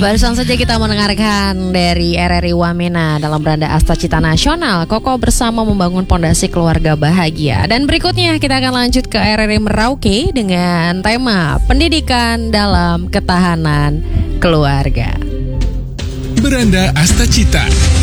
Barusan saja kita mendengarkan dari RRI Wamena dalam Beranda Asta Cita Nasional, Kokoh bersama membangun pondasi keluarga bahagia. Dan berikutnya kita akan lanjut ke RRI Merauke dengan tema pendidikan dalam ketahanan keluarga. Beranda Asta Cita.